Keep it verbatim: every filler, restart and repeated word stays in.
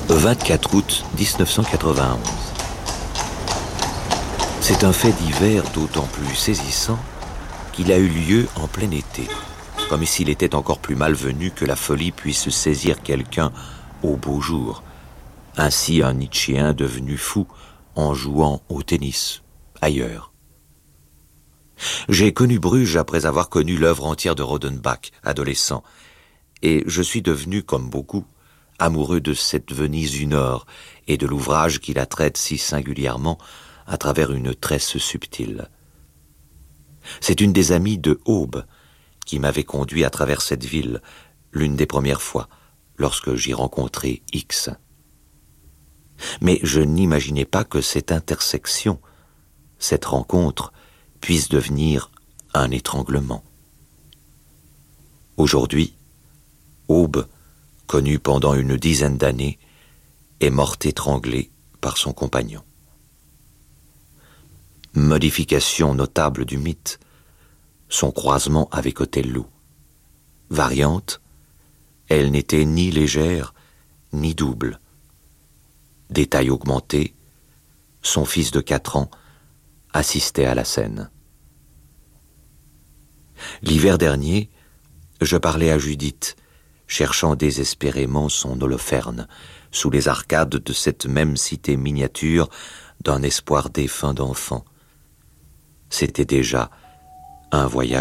vingt-quatre août mille neuf cent quatre-vingt-onze. C'est un fait divers d'autant plus saisissant qu'il a eu lieu en plein été, comme s'il était encore plus malvenu que la folie puisse saisir quelqu'un au beau jour. Ainsi un Nietzschéen devenu fou en jouant au tennis, ailleurs. J'ai connu Bruges après avoir connu l'œuvre entière de Rodenbach, adolescent, et je suis devenu, comme beaucoup, amoureux de cette Venise du Nord et de l'ouvrage qui la traite si singulièrement à travers une tresse subtile. C'est une des amies de Aube qui m'avait conduit à travers cette ville, l'une des premières fois, lorsque j'y rencontrai X. Mais je n'imaginais pas que cette intersection, cette rencontre, puisse devenir un étranglement. Aujourd'hui, Aube, connue pendant une dizaine d'années, est morte étranglée par son compagnon. Modification notable du mythe, son croisement avec Othello. Variante, elle n'était ni légère ni double. Détail augmenté, son fils de quatre ans assistait à la scène. L'hiver dernier, je parlais à Judith, cherchant désespérément son Holoferne, sous les arcades de cette même cité miniature d'un espoir défunt d'enfant. C'était déjà un voyage